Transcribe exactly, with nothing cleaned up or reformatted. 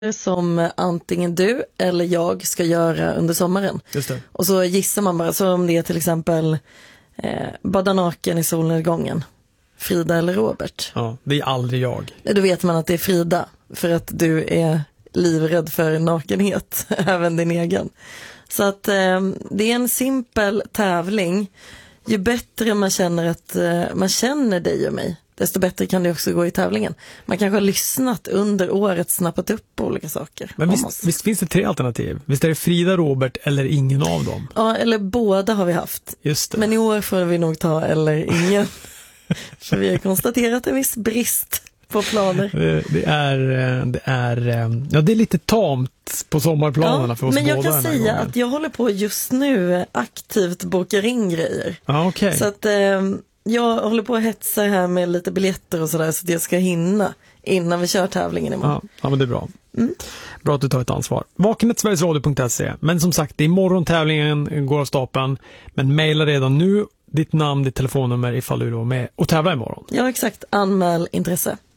som antingen du eller jag ska göra under sommaren. Just det. Och så gissar man bara, så om det är till exempel eh, bada naken i solnedgången, Frida eller Robert. Ja, det är aldrig jag. Då vet man att det är Frida, för att du är livrädd för nakenhet, även din egen. Så att eh, det är en simpel tävling. Ju bättre man känner att eh, man känner dig och mig, desto bättre kan det också gå i tävlingen. Man kanske har lyssnat under året, snappat upp olika saker. Men visst, visst finns det tre alternativ? Visst är det Frida, Robert eller ingen av dem? Ja, eller båda har vi haft. Just det. Men i år får vi nog ta eller ingen. För vi har konstaterat en viss brist på planer. Det, det, är, det, är, ja, det är lite tamt på sommarplanerna ja, för oss båda. Men jag kan säga gången. att jag håller på just nu aktivt bokar in grejer. Ja, okay. Så att eh, jag håller på att hetsa här med lite biljetter och sådär, så att jag ska hinna innan vi kör tävlingen imorgon. Ja, ja men det är bra. Mm. Bra att du tar ett ansvar. Vakenet sverigesradio punkt se. Men som sagt, det är imorgon tävlingen går av stapeln. Men mejla redan nu ditt namn, ditt telefonnummer ifall du är med och tävlar imorgon. Ja, exakt. Anmäl intresse.